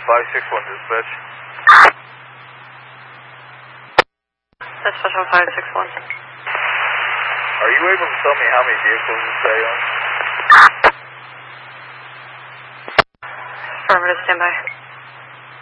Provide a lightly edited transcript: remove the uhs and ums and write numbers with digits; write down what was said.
561 dispatch. Dispatch on 561. Are you able to tell me how many vehicles this day on? Affirmative, standby.